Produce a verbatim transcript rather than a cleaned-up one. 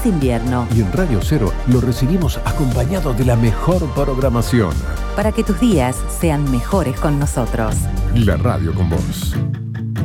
invierno. Y en Radio Cero lo recibimos acompañado de la mejor programación. Para que tus días sean mejores con nosotros. La radio con vos.